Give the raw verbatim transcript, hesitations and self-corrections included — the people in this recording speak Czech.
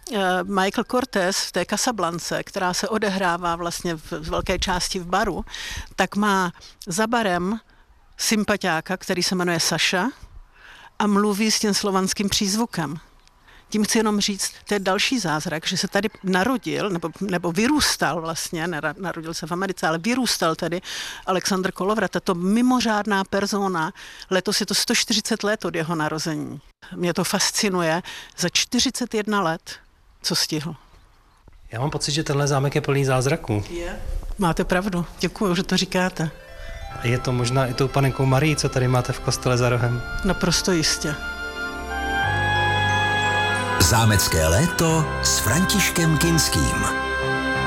Michael Cortés v té Casablance, která se odehrává vlastně v velké části v baru, tak má za barem sympatiáka, který se jmenuje Saša a mluví s tím slovanským přízvukem. Tím chci jenom říct, to je další zázrak, že se tady narodil, nebo, nebo vyrůstal vlastně, narodil se v Americe, ale vyrůstal tady Alexandr Kolovrata, to mimořádná persona. Letos je to sto čtyřicet let od jeho narození. Mě to fascinuje. Za čtyřicet jedna let, co stihl. Já mám pocit, že tenhle zámek je plný zázraků. Je. Máte pravdu, děkuju, že to říkáte. A je to možná i tou panenkou Marií, co tady máte v kostele za rohem? Naprosto jistě. Zámecké léto s Františkem Kinským.